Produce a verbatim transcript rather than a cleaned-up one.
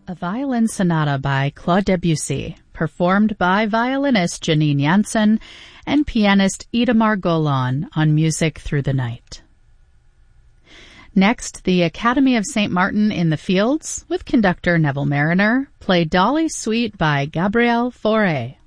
A violin sonata by Claude Debussy, performed by violinist Janine Jansen and pianist Idamar Golan on Music Through the Night. Next, the Academy of Saint Martin in the Fields, with conductor Neville Mariner, play Dolly Suite by Gabriel Fauré.